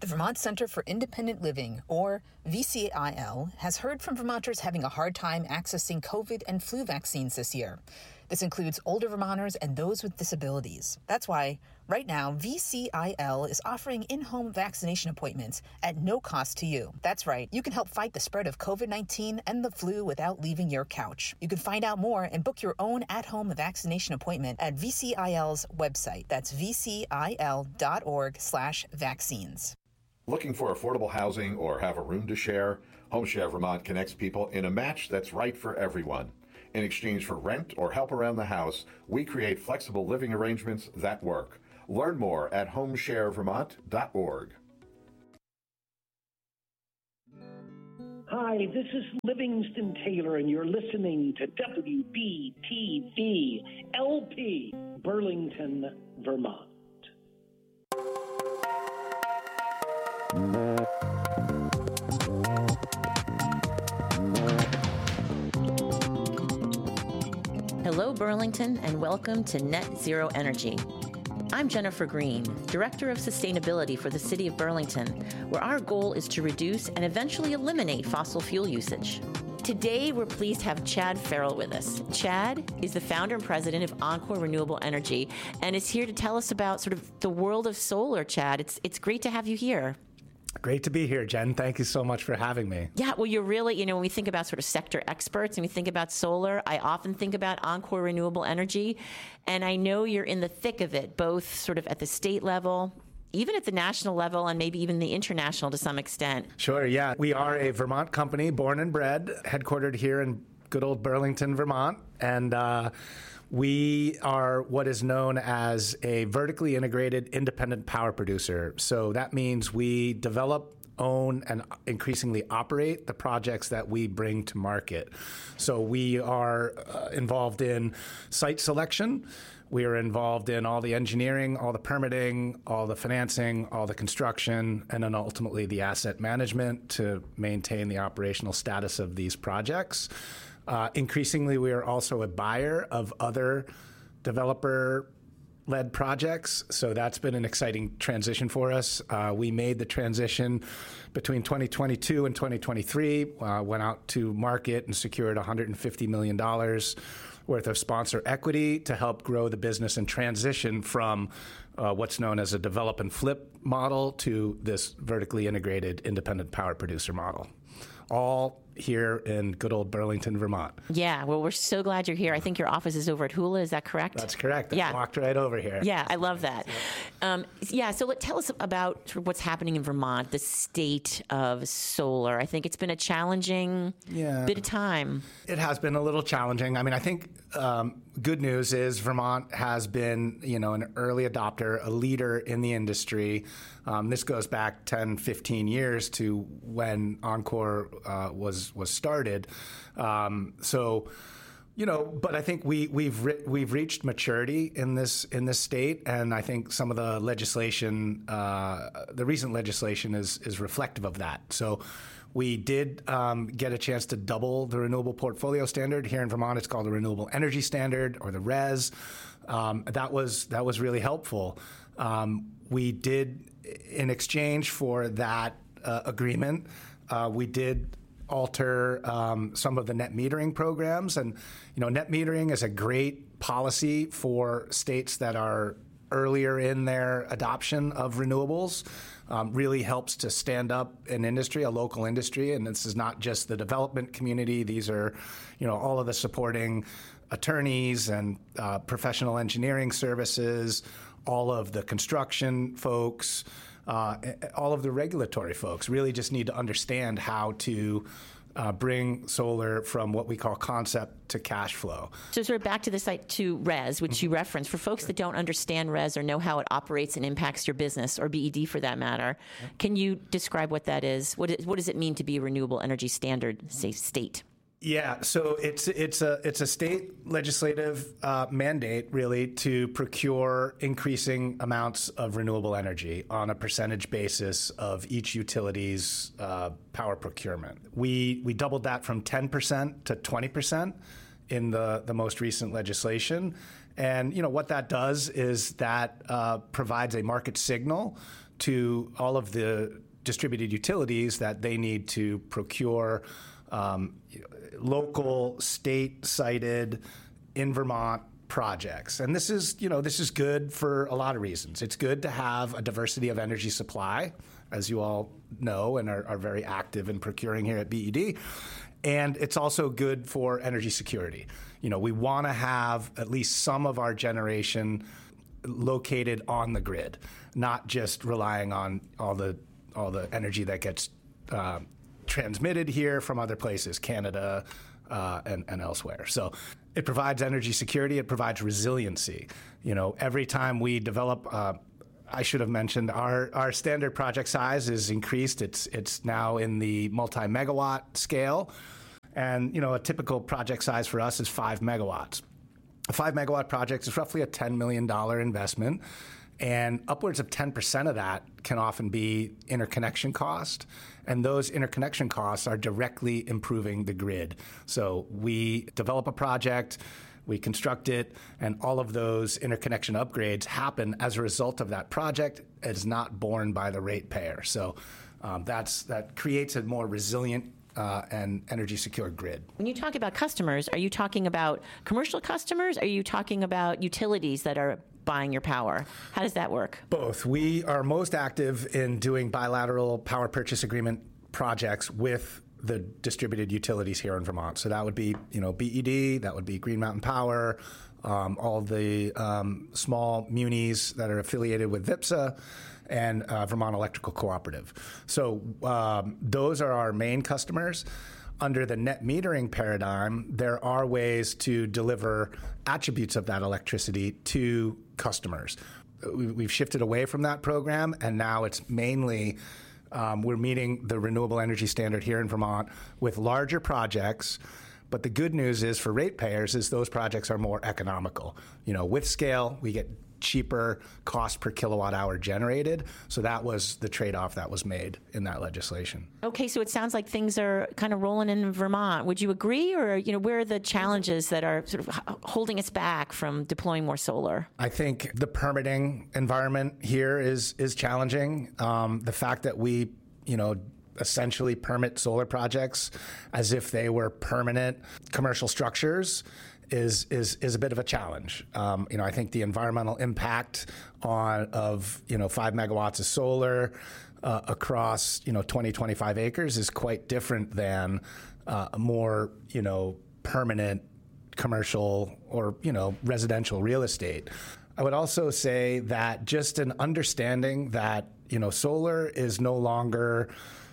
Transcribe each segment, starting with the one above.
Vermont Center for Independent Living, or VCIL, has heard from Vermonters having a hard time accessing COVID and flu vaccines this year. This includes older Vermonters and those with disabilities. That's why, right now, VCIL is offering in-home vaccination appointments at no cost to you. That's right, you can help fight the spread of COVID-19 and the flu without leaving your couch. You can find out more and book your own at-home vaccination appointment at VCIL's website. That's vcil.org/vaccines. Looking for affordable housing or have a room to share? HomeShare Vermont connects people in a match that's right for everyone. In exchange for rent or help around the house, we create flexible living arrangements that work. Learn more at homesharevermont.org. Hi, this is Livingston Taylor, and you're listening to WBTV LP, Burlington, Vermont. Hello, Burlington, and welcome to Net Zero Energy. I'm Jennifer Green, Director of Sustainability for the City of Burlington, where our goal is to reduce and eventually eliminate fossil fuel usage. Today, we're pleased to have Chad Farrell with us. Chad is the founder and president of Encore Renewable Energy and is here to tell us about sort of the world of solar, Chad. It's great to have you here. Great to be here, Jen. Thank you so much for having me. Yeah, well, you're really, when we think about sort of sector experts and we think about solar, I often think about Encore Renewable Energy, and I know you're in the thick of it, both sort of at the state level, even at the national level, and maybe even the international to some extent. Sure, yeah. We are a Vermont company, born and bred, headquartered here in good old Burlington, Vermont, and we are what is known as a vertically integrated independent power producer. So that means we develop, own, and increasingly operate the projects that we bring to market. So we are involved in site selection. We are involved in all the engineering, all the permitting, all the financing, all the construction, and then ultimately the asset management to maintain the operational status of these projects. Increasingly, we are also a buyer of other developer-led projects, so that's been an exciting transition for us. We made the transition between 2022 and 2023, went out to market and secured $150 million worth of sponsor equity to help grow the business and transition from what's known as a develop and flip model to this vertically integrated independent power producer model. All here in good old Burlington, Vermont. Yeah, well, we're so glad you're here. I think your office is over at Hula. Is that correct? That's correct. Yeah. I walked right over here. Yeah, I love that. So tell us about sort of what's happening in Vermont, the state of solar. I think it's been a challenging bit of time. It has been a little challenging. I mean, I think good news is Vermont has been, an early adopter, a leader in the industry. This goes back 10, 15 years to when Encore was started. But I think we've reached maturity in this state, and I think some of the legislation, the recent legislation, is reflective of that. So we did get a chance to double the renewable portfolio standard here in Vermont. It's called the Renewable Energy Standard, or the RES. That was really helpful. We did, in exchange for that agreement, we did alter some of the net metering programs. And, net metering is a great policy for states that are earlier in their adoption of renewables. Really helps to stand up an industry, a local industry. And this is not just the development community. These are, all of the supporting attorneys and professional engineering services, all of the construction folks, all of the regulatory folks really just need to understand how to bring solar from what we call concept to cash flow. So sort of back to the site to RES, which you referenced. For folks that don't understand RES or know how it operates and impacts your business, or BED for that matter, can you describe what that is? What does it mean to be a renewable energy standard, say, state? Yeah, so it's a state legislative mandate really to procure increasing amounts of renewable energy on a percentage basis of each utility's power procurement. We doubled that from 10% to 20% in the most recent legislation, And, what that does is that provides a market signal to all of the distributed utilities that they need to procure local, state-sited, in Vermont projects. And this is good for a lot of reasons. It's good to have a diversity of energy supply, as you all know and are very active in procuring here at BED. And it's also good for energy security. We want to have at least some of our generation located on the grid, not just relying on all the energy that gets transmitted here from other places, Canada and elsewhere. So it provides energy security. It provides resiliency. Every time we develop, I should have mentioned our standard project size is increased. It's now in the multi-megawatt scale, and a typical project size for us is 5 megawatts. A 5-megawatt project is roughly a $10 million investment. And upwards of 10% of that can often be interconnection cost. And those interconnection costs are directly improving the grid. So we develop a project, we construct it, and all of those interconnection upgrades happen as a result of that project. It's not borne by the ratepayer. So that creates a more resilient and energy secure grid. When you talk about customers, are you talking about commercial customers? Are you talking about utilities that are buying your power? How does that work? Both. We are most active in doing bilateral power purchase agreement projects with the distributed utilities here in Vermont. So that would be, BED, that would be Green Mountain Power, all the small munis that are affiliated with VIPSA, and Vermont Electrical Cooperative. So those are our main customers. Under the net metering paradigm, there are ways to deliver attributes of that electricity to customers. We've shifted away from that program, and now it's mainly we're meeting the renewable energy standard here in Vermont with larger projects. But the good news is for ratepayers is those projects are more economical. With scale, we get cheaper cost per kilowatt hour generated. So that was the trade-off that was made in that legislation. Okay, so it sounds like things are kind of rolling in Vermont. Would you agree? Or, where are the challenges that are sort of holding us back from deploying more solar? I think the permitting environment here is challenging. The fact that we, essentially permit solar projects as if they were permanent commercial structures is a bit of a challenge. I think the environmental impact of 5 megawatts of solar across 25 acres is quite different than a more permanent commercial or residential real estate. I would also say that just an understanding that solar is no longer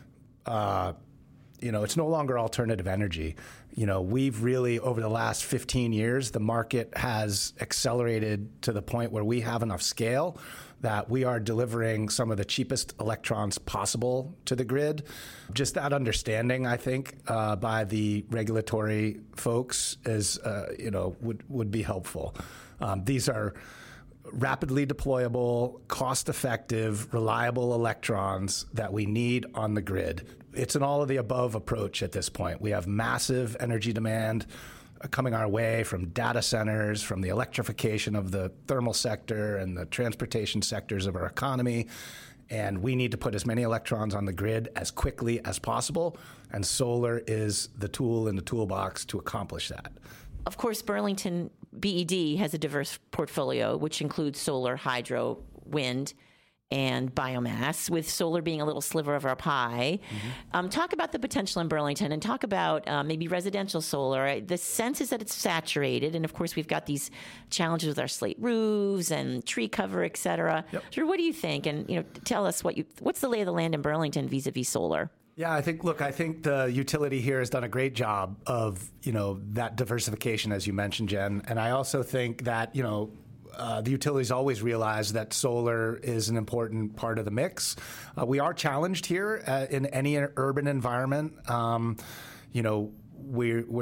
it's no longer alternative energy. We've really, over the last 15 years, the market has accelerated to the point where we have enough scale that we are delivering some of the cheapest electrons possible to the grid. Just that understanding, I think, by the regulatory folks is, would be helpful. These are rapidly deployable, cost-effective, reliable electrons that we need on the grid. It's an all-of-the-above approach at this point. We have massive energy demand coming our way from data centers, from the electrification of the thermal sector and the transportation sectors of our economy, and we need to put as many electrons on the grid as quickly as possible, and solar is the tool in the toolbox to accomplish that. Of course, Burlington BED has a diverse portfolio, which includes solar, hydro, wind, and biomass, with solar being a little sliver of our pie. Mm-hmm. Talk about the potential in Burlington and talk about maybe residential solar. The sense is that it's saturated, and of course we've got these challenges with our slate roofs and tree cover, et cetera. Yep. So what do you think? And tell us what's the lay of the land in Burlington vis-a-vis solar? Yeah, I think the utility here has done a great job of, that diversification, as you mentioned, Jen. And I also think that, the utilities always realize that solar is an important part of the mix. We are challenged here in any urban environment. We're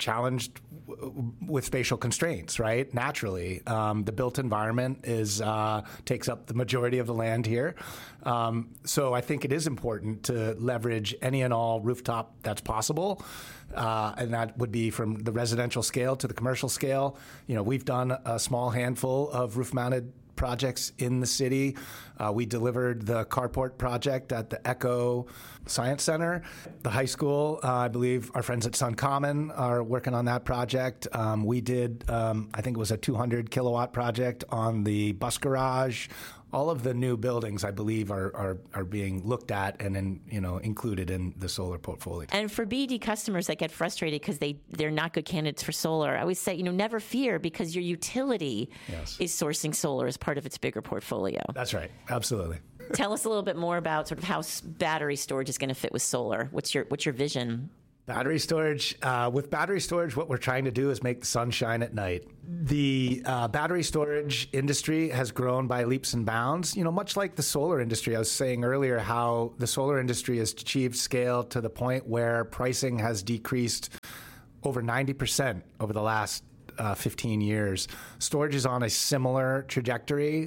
challenged with spatial constraints, right? Naturally, the built environment takes up the majority of the land here. So I think it is important to leverage any and all rooftop that's possible. And that would be from the residential scale to the commercial scale. We've done a small handful of roof-mounted projects in the city. We delivered the carport project at the Echo Science Center. The high school, I believe our friends at Sun Common are working on that project. We did, I think it was a 200 kilowatt project on the bus garage. All of the new buildings, I believe, are being looked at and included in the solar portfolio. And for BED customers that get frustrated because they're not good candidates for solar, I always say, never fear, because your utility is sourcing solar as part of its bigger portfolio. That's right. Absolutely. Tell us a little bit more about sort of how battery storage is going to fit with solar. What's your vision? Battery storage. With battery storage, what we're trying to do is make the sun shine at night. The battery storage industry has grown by leaps and bounds. Much like the solar industry, I was saying earlier how the solar industry has achieved scale to the point where pricing has decreased over 90% over the last 15 years. Storage is on a similar trajectory.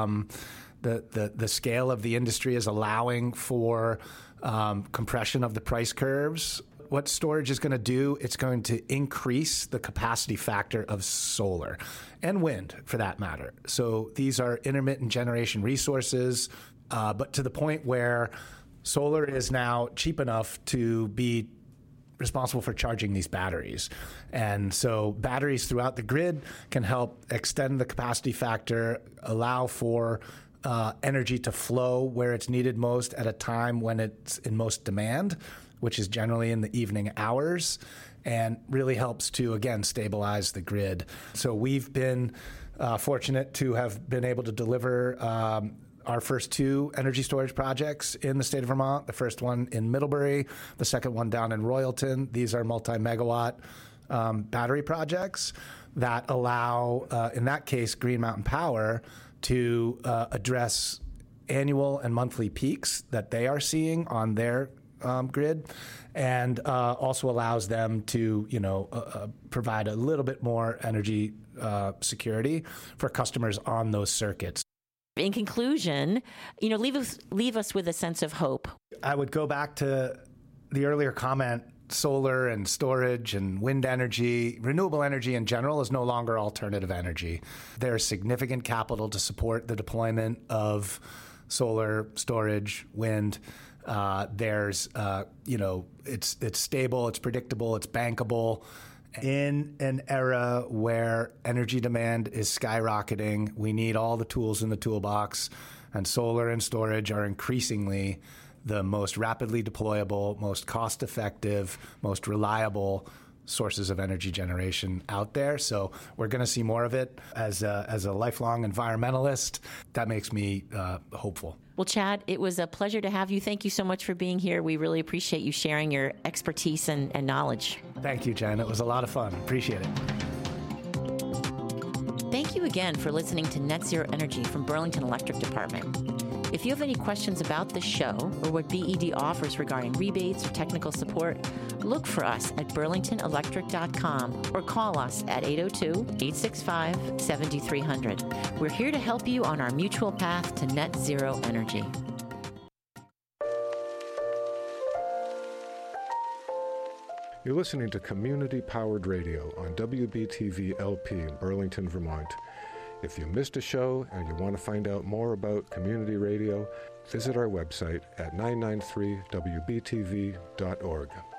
The scale of the industry is allowing for compression of the price curves. What storage is going to do, it's going to increase the capacity factor of solar and wind, for that matter. So these are intermittent generation resources, but to the point where solar is now cheap enough to be responsible for charging these batteries. And so batteries throughout the grid can help extend the capacity factor, allow for energy to flow where it's needed most at a time when it's in most demand, which is generally in the evening hours, and really helps to, again, stabilize the grid. So we've been fortunate to have been able to deliver our first two energy storage projects in the state of Vermont, the first one in Middlebury, the second one down in Royalton. These are multi-megawatt battery projects that allow, in that case, Green Mountain Power to address annual and monthly peaks that they are seeing on their grid, and also allows them to, provide a little bit more energy security for customers on those circuits. In conclusion, leave us with a sense of hope. I would go back to the earlier comment. Solar and storage and wind energy, renewable energy in general, is no longer alternative energy. There's significant capital to support the deployment of solar, storage, wind. It's stable, it's predictable, it's bankable. In an era where energy demand is skyrocketing, we need all the tools in the toolbox, and solar and storage are increasingly the most rapidly deployable, most cost-effective, most reliable sources of energy generation out there. So we're going to see more of it. As a lifelong environmentalist, that makes me hopeful. Well, Chad, it was a pleasure to have you. Thank you so much for being here. We really appreciate you sharing your expertise and knowledge. Thank you, Jen. It was a lot of fun. Appreciate it. Thank you again for listening to Net Zero Energy from Burlington Electric Department. If you have any questions about the show or what BED offers regarding rebates or technical support, look for us at burlingtonelectric.com or call us at 802-865-7300. We're here to help you on our mutual path to net zero energy. You're listening to Community Powered Radio on WBTV LP in Burlington, Vermont. If you missed a show and you want to find out more about community radio, visit our website at 993wbtv.org.